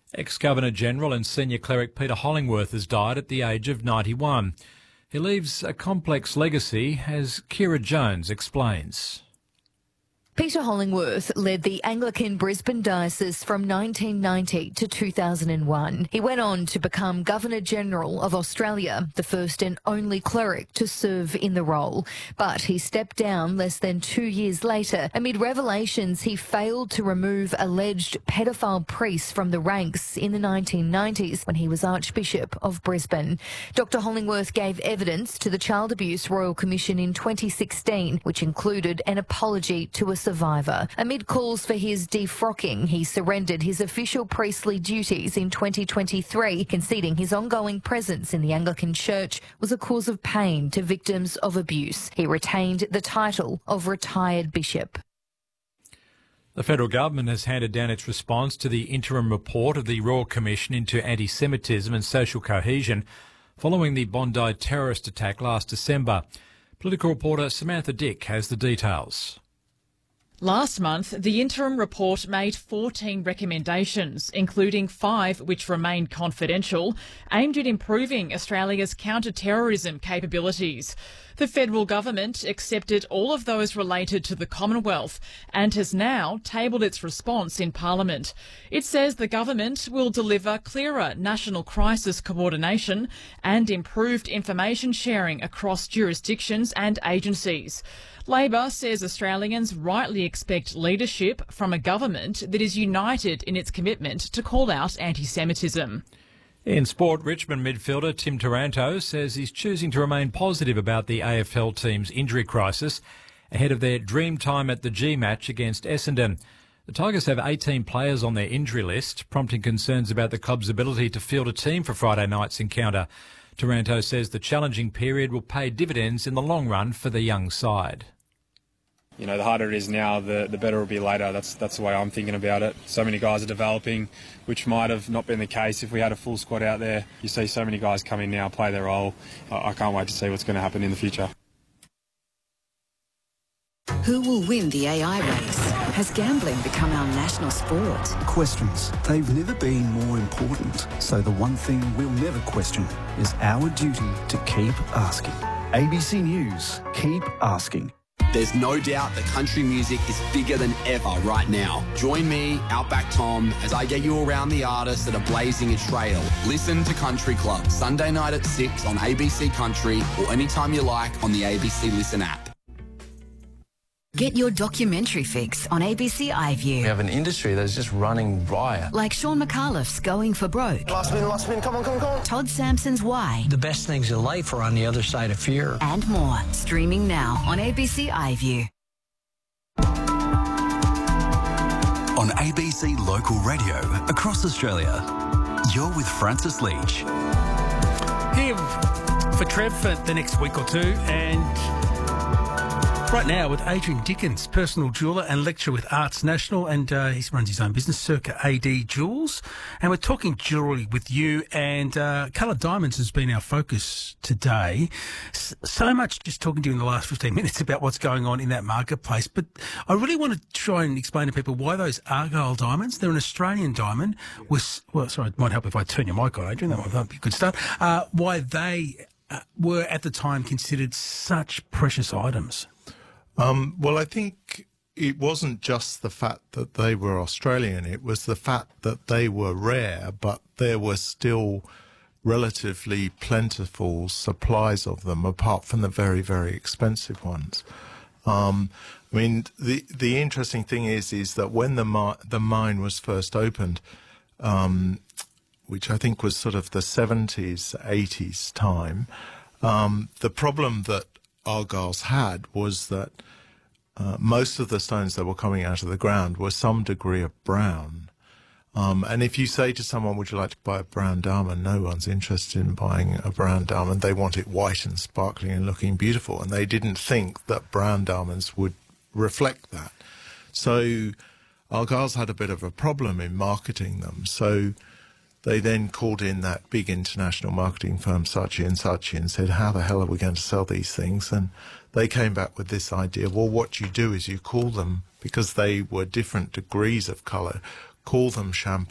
Ex-Governor-General and Senior Cleric Peter Hollingworth has died at the age of 91. He leaves a complex legacy, as Kira Jones explains. Peter Hollingworth led the Anglican Brisbane Diocese from 1990 to 2001. He went on to become Governor-General of Australia, the first and only cleric to serve in the role. But he stepped down less than 2 years later amid revelations he failed to remove alleged pedophile priests from the ranks in the 1990s when he was Archbishop of Brisbane. Dr Hollingworth gave evidence to the Child Abuse Royal Commission in 2016, which included an apology to a survivor. Amid calls for his defrocking, he surrendered his official priestly duties in 2023, conceding his ongoing presence in the Anglican Church was a cause of pain to victims of abuse. He retained the title of retired bishop. The federal government has handed down its response to the interim report of the Royal Commission into Anti-Semitism and Social Cohesion following the Bondi terrorist attack last December. Political reporter Samantha Dick has the details. Last month, the interim report made 14 recommendations, including 5 which remained confidential, aimed at improving Australia's counter-terrorism capabilities. The federal government accepted all of those related to the Commonwealth and has now tabled its response in Parliament. It says the government will deliver clearer national crisis coordination and improved information sharing across jurisdictions and agencies. Labor says Australians rightly expect leadership from a government that is united in its commitment to call out anti-Semitism. In sport, Richmond midfielder Tim Taranto says he's choosing to remain positive about the AFL team's injury crisis ahead of their dream time at the G match against Essendon. The Tigers have 18 players on their injury list, prompting concerns about the club's ability to field a team for Friday night's encounter. Taranto says the challenging period will pay dividends in the long run for the young side. You know, the harder it is now, the better it'll be later. That's the way I'm thinking about it. So many guys are developing, which might have not been the case if we had a full squad out there. You see so many guys come in now, play their role. I can't wait to see what's going to happen in the future. Who will win the AI race? Has gambling become our national sport? Questions. They've never been more important. So the one thing we'll never question is our duty to keep asking. ABC News. Keep asking. There's no doubt that country music is bigger than ever right now. Join me, Outback Tom, as I get you around the artists that are blazing a trail. Listen to Country Club, Sunday night at 6 on ABC Country or anytime you like on the ABC Listen app. Get your documentary fix on ABC iView. We have an industry that is just running riot. Like Sean McAuliffe's Going for Broke. Last spin, come on. Todd Sampson's Why. The best things in life are on the other side of fear. And more. Streaming now on ABC iView. On ABC Local Radio across Australia, you're with Francis Leach. Here for Trev for the next week or two, and right now with Adrian Dickens, personal jeweller and lecturer with Arts National, and he runs his own business, Circa AD Jewels. And we're talking jewellery with you, and coloured diamonds has been our focus today. So much just talking to you in the last 15 minutes about what's going on in that marketplace. But I really want to try and explain to people why those Argyle diamonds, they're an Australian diamond, sorry, it might help if I turn your mic on, Adrian, that might be a good start, why they were at the time considered such precious items. Well, I think it wasn't just the fact that they were Australian, it was the fact that they were rare, but there were still relatively plentiful supplies of them, apart from the very, very expensive ones. I mean, the interesting thing is that when the mine was first opened, which I think was sort of the 70s, 80s time, the problem that Argyle's had was that most of the stones that were coming out of the ground were some degree of brown. And if you say to someone, would you like to buy a brown diamond? No one's interested in buying a brown diamond. They want it white and sparkling and looking beautiful. And they didn't think that brown diamonds would reflect that. So Argyle's had a bit of a problem in marketing them. So they then called in that big international marketing firm, Saatchi & Saatchi, and said, how the hell are we going to sell these things? And they came back with this idea, well, what you do is you call them, because they were different degrees of colour, call them champagne